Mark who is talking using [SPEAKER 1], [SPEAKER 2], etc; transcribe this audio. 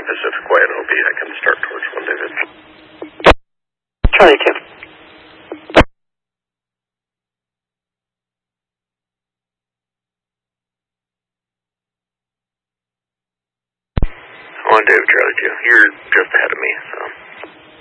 [SPEAKER 1] Pacific Way, and it'll be, I can start towards 1, David.
[SPEAKER 2] Charlie 2.
[SPEAKER 1] 1, David, Charlie 2. You're just ahead of me, so...